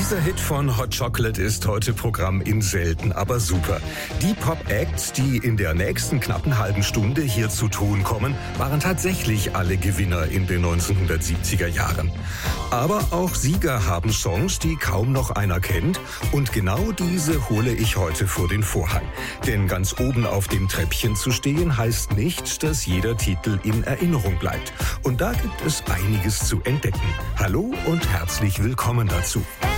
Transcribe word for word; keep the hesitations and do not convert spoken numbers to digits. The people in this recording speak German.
Dieser Hit von Hot Chocolate ist heute Programm in Selten, aber super. Die Pop-Acts, die in der nächsten knappen halben Stunde hier zu Ton kommen, waren tatsächlich alle Gewinner in den neunzehnhundertsiebziger Jahren. Aber auch Sieger haben Songs, die kaum noch einer kennt. Und genau diese hole ich heute vor den Vorhang. Denn ganz oben auf dem Treppchen zu stehen, heißt nicht, dass jeder Titel in Erinnerung bleibt. Und da gibt es einiges zu entdecken. Hallo und herzlich willkommen dazu.